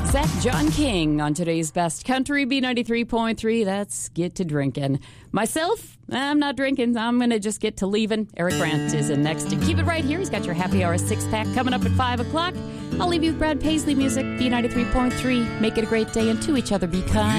Zach John King on today's Best Country, B93.3. That's Get to Drinking. Myself, I'm not drinking. I'm going to just get to leaving. Eric Grant is in next. And keep it right here. He's got your happy hour six-pack coming up at 5 o'clock. I'll leave you with Brad Paisley music, B93.3. Make it a great day, and to each other be kind.